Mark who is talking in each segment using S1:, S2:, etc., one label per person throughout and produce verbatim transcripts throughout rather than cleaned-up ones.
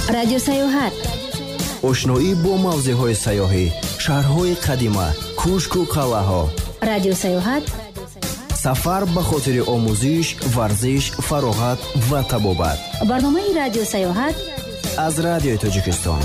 S1: радио Саёҳат.
S2: ошноӣ бо мавзеъҳои саёҳӣ, шаҳрҳои қадима, кӯшку қалъаҳо.
S1: радио Саёҳат.
S2: сафар ба хотири омӯзиш, варзиш, фароғат ва табобат.
S1: барномаи радио Саёҳат
S2: аз радиои Тоҷикистон.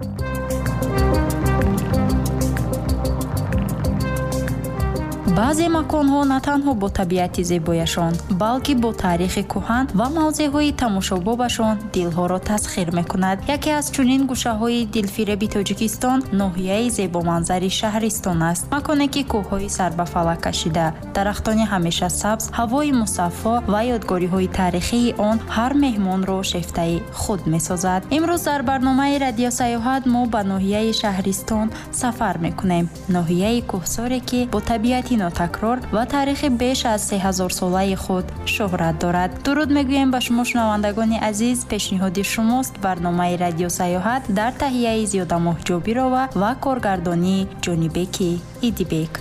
S3: баъзе маконҳо на танҳо бо табиати зебояшон, балки бо таърихи кӯҳан ва мавзеъҳои тамошобобашон дилҳоро тасхир мекунад. яке аз чунин гӯшаҳои дилфиреби Тоҷикистон ноҳияи зебоманзари Шаҳристон аст. маконе ки кӯҳҳои сарбафалак кашида, дарахтони ҳамеша сабз, ҳавои мусаффо ва ёдгориҳои таърихии он ҳар меҳмонро шефтаи худ месозад. имрӯз дар барномаи радио Саёҳат мо ба ноҳияи Шаҳристон сафар мекунем. ноҳияи кӯҳсоре ки бо табиати нотакрор ва тарихи беш аз се ҳазор солаи худ шӯҳрат дорад. дуруд мегӯем ба шумо шунавандагони азиз. пешниҳоди шумост барномаи радио Саёҳат дар таҳияи Зиёдамоҳ Ҷобирова ва коргардонии Ҷонибеки Идибек.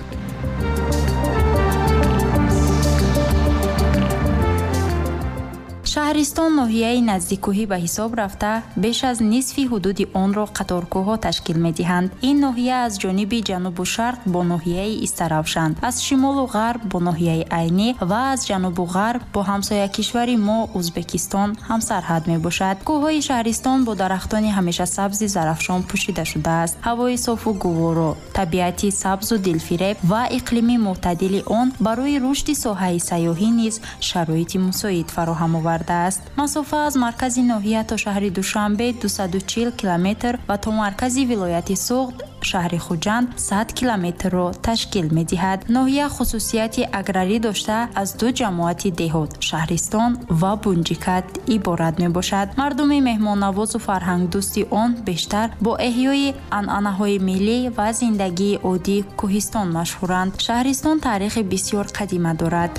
S3: шаҳристон ноҳияи наздиккӯҳӣ ба ҳисоб рафта беш аз нисфи ҳудуди онро қаторкӯҳҳо ташкил медиҳанд. ин ноҳия аз ҷониби ҷанубу шарқ бо ноҳияи Истаравшан, аз шимолу ғарб бо ноҳияи Айнӣ ва аз ҷанубу ғарб бо ҳамсоякишвари мо Узбекистон ҳамсарҳад мебошад. кӯҳҳои Шаҳристон бо дарахтони ҳамешасабзи зарафшон пӯшида шудааст. ҳавои софу гуворо, табиати сабзу дилфиреб ва иқлими мӯътадили он барои рушди соҳаи сайёҳӣ низ шароити мусоид фароҳам овард است. مسافه از مرکز ناحیه تا شهر دوشنبه دویست و چهل کیلومتر و تا مرکز ولایت سوغد شهر خوجند صد کیلومتر را تشکیل می‌دهد. ناحیه خصوصیت اگراری داشته از دو جماعت دهات، شهرستان و بونجیکت عبارت میباشد. مردم مهمان‌نواز و فرهنگ دوستی آن بیشتر با احیای عنعنه‌های ملی و زندگی عادی کوهستان مشهورند. شهرستان تاریخ بسیار قدیمی دارد.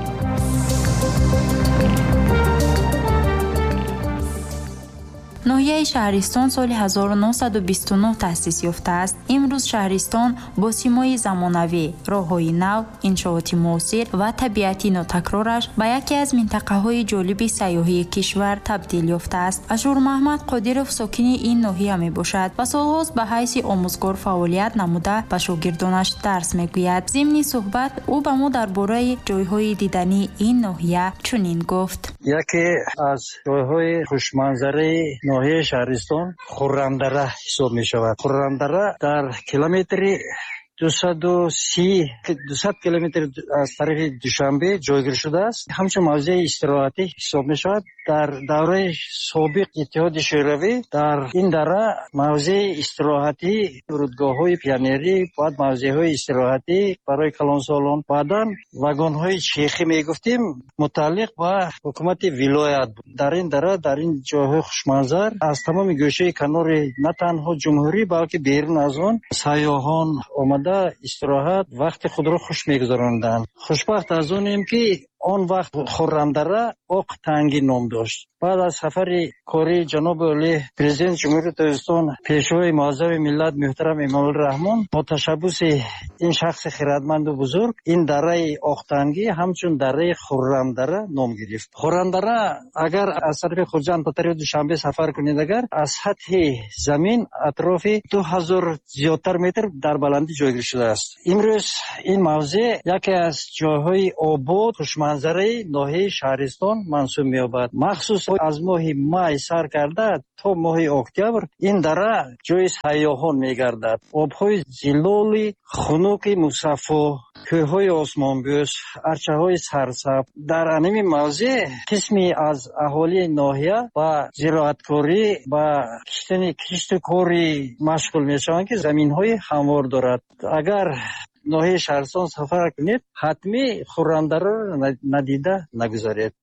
S3: ноҳияи Шаҳристон соли ҳазору нӯҳсаду бисту нӯҳ таъсис ёфта аст. имрӯз Шаҳристон бо симои замонавӣ, роҳҳои нав, иншооти муосир ва табиати нотакрораш ба яке аз минтақаҳои ҷолиби сайёҳии кишвар табдил ёфтааст. Ашур Маҳмад Қодиров сокини ин ноҳия мебошад ва солҳост ба ҳайси омӯзгор фаъолият намуда ба шогирдонаш дарс мегӯяд. зимни суҳбат ӯ ба мо дар бораи ҷойҳои дидании ин ноҳия чунин гуфт.
S4: яке аз ҷойҳои хушманзараи ноҳияи Шаҳристон Хуррамдара ҳисоб мешавад. Хуррамдара дар километри дусаду си дусад километр аз тарафи Душанбе ҷойгир шудааст. ҳамчун мавзеи истироҳатӣ ҳисоб мешавад. дар давраи собиқ иттиҳоди шӯравӣ дар ин дара мавзеи истироҳатӣ, фурудгоҳҳои пионерӣ, баъд мавзеъҳои истироҳатӣ барои калонсолон, баъдан вагонҳои чехӣ мегуфтем мутааллиқ ба ҳукумати вилоят буд. дар ин дара дар ин ҷойҳои хушманзар аз тамоми гӯшаи канори на танҳо ҷумҳурӣ балки берун аз он сайёҳон омада истироҳат вақти худро хуш мегузаронданд. хушбахт аз онем ки он вақт Хуррамдара Оқ Танги ном дошт. баъд аз сафари кори ҷаноби олӣ президент ҷумҳурии Тоҷикистон пешвои муаззави миллат муҳтарам Эмомалӣ Раҳмон бо ташаббуси ин шахси хиратманду бузург ин дараи Оқ Танги ҳамчун дараи Хуррамдара ном гирифт. Хуррамдара агар аз тарафи Хуҷанд ба тарафи Душанбе сафар кунед, агар аз сатҳи замин атрофи ду ҳазор зиёдтар метр дар баландӣ ҷойгир шудааст. имрӯз ин мавзеъ яке аз ҷойҳои обод хушманзараи ноҳияи Шаҳристон маҳсуб меёбад. махсус аз моҳи май сар карда то моҳи октябр ин дара ҷои сайёҳон мегардад. обҳои зилоли хунуки мусаффо, кӯҳҳои осмонбӯс, арчаҳои сарсабз. дар аними мавзеъ қисми аз аҳолии ноҳия ба зироаткорӣ ба киштани кишту кори машғул мешаванд ки заминҳои ҳамвор дорад. агар ноҳияи Шаҳристон сафар кунед, ҳатмӣ Хуррамдараро надида нагузаред.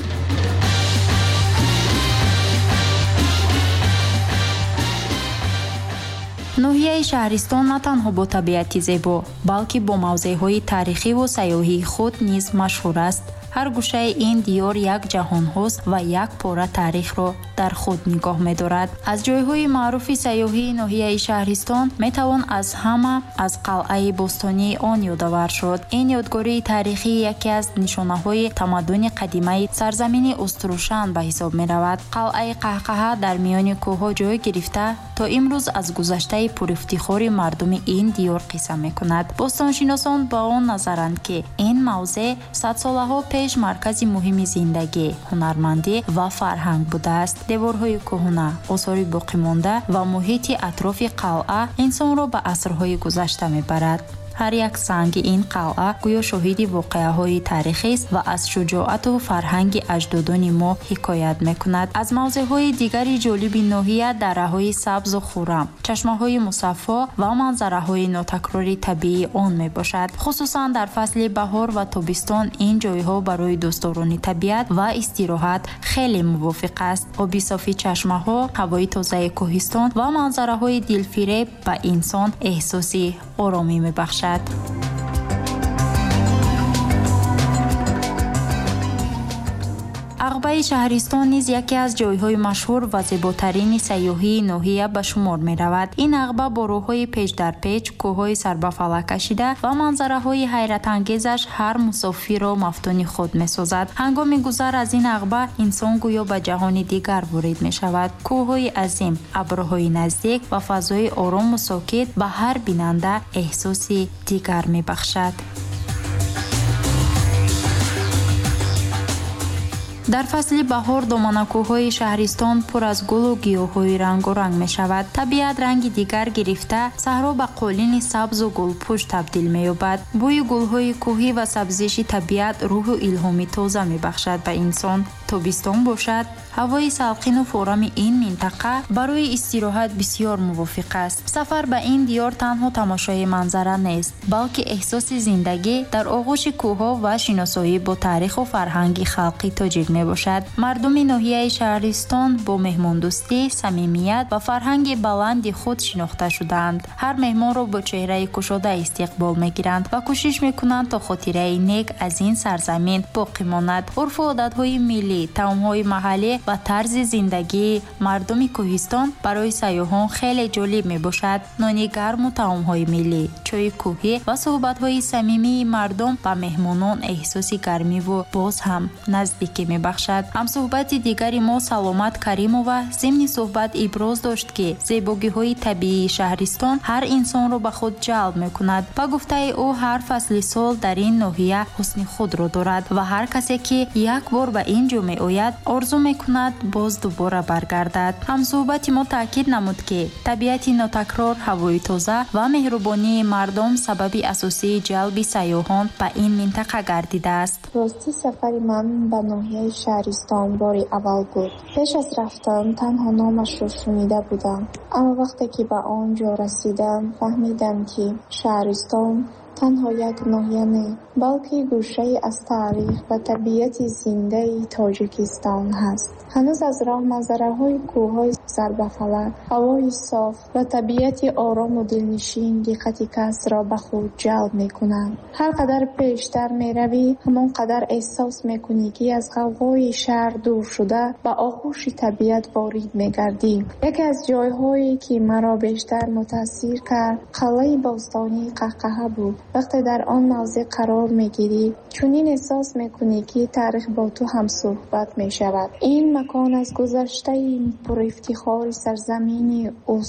S3: ноҳияи Шаҳристон на танҳо бо табиати зебо, балки бо мавзеъҳои таърихиву сайёҳии худ низ машҳур аст. ҳар гӯшаи ин диёр як ҷаҳонҳост ва як пора таърихро дар худ нигоҳ медорад. аз ҷойҳои маъруфи сайёҳии ноҳияи Шаҳристон метавон аз ҳама аз қалъаи бостонии он ёдовар шуд. ин ёдгории таърихӣ яке аз нишонаҳои тамаддуни қадимаи сарзамини Уструшан ба ҳисоб меравад. қалъаи Қаҳқаҳа дар миёни кӯҳҳо ҷой гирифта то имрӯз аз гузаштаи пурифтихори мардуми ин диёр қисса мекунад. бостоншиносон ба он назаранд ки ин мавзеъ садсолаҳо пеш маркази муҳими зиндагӣ, ҳунармандӣ ва фарҳанг будааст. деворҳои кӯҳна, осори боқимонда ва муҳити атрофи қалъа инсонро ба асрҳои гузашта мебарад. ҳар як санги ин қалъа гӯё шоҳиди воқеаҳои таърихист ва аз шуҷоату фарҳанги аҷдодони мо ҳикоят мекунад. аз мавзеъҳои дигари ҷолиби ноҳия дараҳои сабзу хуррам, чашмаҳои мусаффо ва манзараҳои нотакрори табиии он мебошад. хусусан дар фасли баҳор ва тобистон ин ҷойҳо барои дӯстдорони табиат ва истироҳат хеле мувофиқ аст. оби софи чашмаҳо, ҳавои тозаи кӯҳистон ва манзараҳои дилфиреб ба инсон эҳсоси оромӣ мебахшад. ағбаи Шаҳристон низ яке аз ҷойҳои машҳур ва зеботарини сайёҳии ноҳия ба шумор меравад. ин ағба бо роҳҳои пешдарпеч, кӯҳҳои сарбафалак кашида ва манзараҳои ҳайратангезаш ҳар мусофирро мафтуни худ месозад. ҳангоми гузар аз ин ағба инсон гӯё ба ҷаҳони дигар ворид мешавад. кӯҳҳои азим, абрҳои наздик ва фазои орому сокит ба ҳар бинанда эҳсоси дигар мебахшад. дар фасли баҳор доманакӯҳҳои Шаҳристон пур аз гулу гиёҳҳои рангоранг мешавад. табиат ранги дигар гирифта, саҳро ба қолини сабзу гулпӯш табдил меёбад. бӯи гулҳои кӯҳӣ ва сабзиши табиат рӯҳу илҳоми тоза мебахшад ба инсон. тобистон бошад, ҳавои салқину форами ин минтақа барои истироҳат бисёр мувофиқ аст. сафар ба ин диёр танҳо тамошои манзара нест, балки эҳсоси зиндагӣ дар оғӯши кӯҳҳо ва шиносоӣ бо таъриху фарҳанги халқи тоҷик мебошад. мардуми ноҳияи Шаҳристон бо меҳмондӯстӣ, самимият ва фарҳанги баланди худ шинохта шудаанд. ҳар меҳмонро бо чеҳраи кушода истиқбол мегиранд ва кӯшиш мекунанд то хотираи нек аз ин сарзамин боқӣ монад. урфу одатҳои миллӣ, таомҳои маҳаллӣ ва тарзи зиндагии мардуми кӯҳистон барои сайёҳон хеле ҷолиб мебошад. нони гарму таомҳои миллӣ, чойи кӯҳӣ ва суҳбатҳои самимии мардум ба меҳмонон эҳсоси гармиву боз ҳам наздикӣ мебахшад. ҳамсуҳбати дигари мо Саломат Каримова зимни суҳбат иброз дошт ки зебогиҳои табиии Шаҳристон ҳар инсонро ба худ ҷалб мекунад. ба гуфтаи ӯ ҳар фасли сол дар ин ноҳия ҳусни худро дорад ва ҳар касе ки як бор ба ин ҷо меояд орзу мекунад боз дубора баргардад. ҳамсуҳбати мо таъкид намуд ки табиати нотакрор, ҳавои тоза ва меҳрубонии мардум сабаби асосии ҷалби сайёҳон ба ин минтақа гардидааст.
S5: рости сафари ман ба ноҳияи Шаҳристон бори аввал буд. пеш аз рафтан танҳо номашро шунида будам, аммо вақте ки ба он ҷо расидам, фаҳмидам ки Шаҳристон танҳо як ноҳия не, балки гӯшаи аз таърих ва табиати зиндаи Тоҷикистон ҳаст. ҳанӯз аз роҳ манзараҳои кӯҳҳои сарбафалак, ҳавои соф ва табиати орому дилнишин диққати касро ба худ ҷалб мекунанд. ҳар қадар пештар меравӣ, ҳамон қадар эҳсос мекунӣ ки аз ғавғои шаҳр дур шуда ба оғӯши табиат ворид мегардӣ. яке аз ҷойҳое ки маро бештар мутаъссир кард, қалъаи бостонии Қаҳқаҳа буд. вақте дар он мавзеъ қарор мегирӣ, чунин эҳсос мекунӣ ки таърих бо ту ҳамсуҳбат мешавад. ин макон аз гузаштаи пурифтихори сарзамини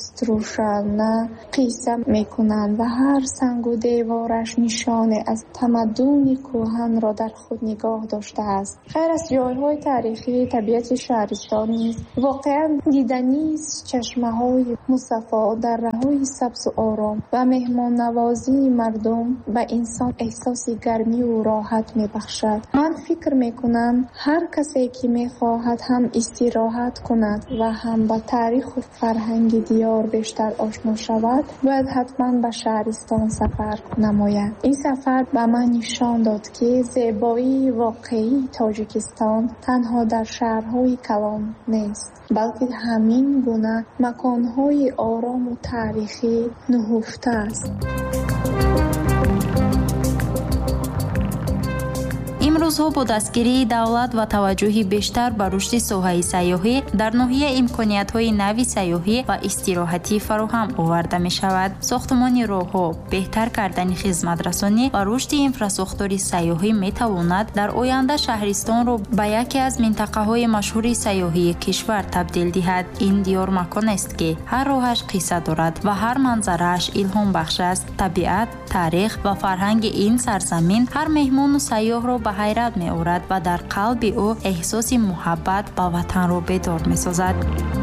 S5: Уструшана қисса мекунанд ва ҳар сангу девораш нишоне аз тамаддуни кӯҳанро дар худ нигоҳ доштааст. ғайр аз ҷойҳои таърихӣ, табиати Шаҳристон низ воқеан диданист. чашмаҳои мусаффо, дарраҳои сабзу ором ва меҳмоннавозии мардум ба инсон эҳсоси гармиву роҳат мебахшад. ман фикр мекунам, ҳар касе ки мехоҳад ҳам истироҳат кунад ва ҳам ба таъриху фарҳанги диёр бештар ошно шавад, бояд ҳатман ба Шаҳристон сафар намояд. ин сафар ба ман нишон дод ки зебоии воқеии Тоҷикистон танҳо дар шаҳрҳои калон нест, балки ҳамин гуна маконҳои орому таърихӣ нуҳуфта аст.
S3: ин рӯзҳо бо дастгирии давлат ва таваҷҷӯҳи бештар ба рушди соҳаи сайёҳӣ дар ноҳия имкониятҳои нави сайёҳӣ ва истироҳатӣ фароҳам оварда мешавад. сохтмони роҳҳо, беҳтар кардани хизматрасонӣ ва рушди инфраструктури сайёҳӣ метавонад дар оянда шаҳристонро ба яке аз минтақаҳои машҳури сайёҳии кишвар табдил диҳад. ин диёр маконест ки ҳар роҳаш қисса дорад ва ҳар манзарааш илҳомбахш аст. табиат, таърих ва фарҳанги ин сарзамин ҳар меҳмону сайёҳро ба ҳайрат меорад ва дар қалби ӯ эҳсоси муҳаббат ба ватанро бедор месозад.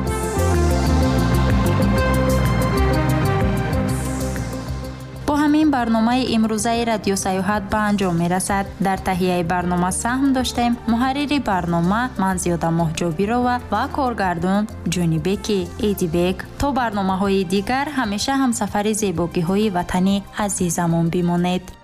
S3: бо ҳамин барномаи имрӯзаи радио сайёҳат ба анҷом мерасад. дар таҳияи барнома саҳм доштем муҳаррири барнома Манзиёда Моҳҷобирова ва коргардон Ҷонибеки Эдибек. то барномаҳои дигар ҳамеша ҳамсафари зебогиҳои ватани азизамон бимонед.